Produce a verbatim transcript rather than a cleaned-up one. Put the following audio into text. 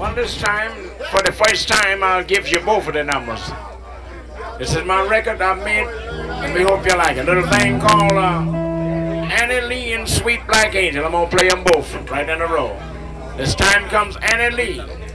Well, this time, for the first time, I'll give you both of the numbers. This is my record I made, and we hope you like it. A little thing called uh, Annie Lee and Sweet Black Angel. I'm gonna play them both right in a row. This time comes Annie Lee.